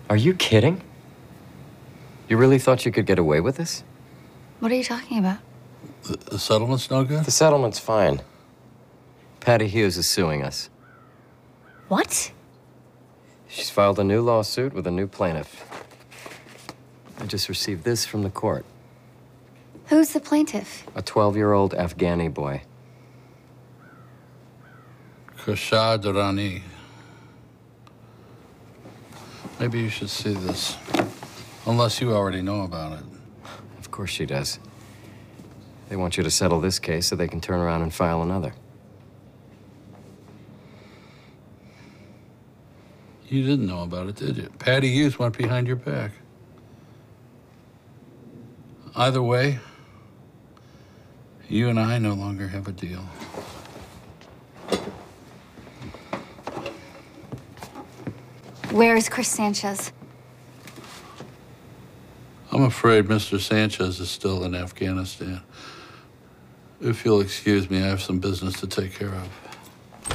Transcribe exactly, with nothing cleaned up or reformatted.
Are you kidding? You really thought you could get away with this? What are you talking about? The, the settlement's no good? The settlement's fine. Patty Hughes is suing us. What? She's filed a new lawsuit with a new plaintiff. I just received this from the court. Who's the plaintiff? A twelve-year-old Afghani boy. Khashad Durrani. Maybe you should see this. Unless you already know about it. Of course she does. They want you to settle this case so they can turn around and file another. You didn't know about it, did you? Patty Hughes went behind your back. Either way, you and I no longer have a deal. Where is Chris Sanchez? I'm afraid Mister Sanchez is still in Afghanistan. If you'll excuse me, I have some business to take care of.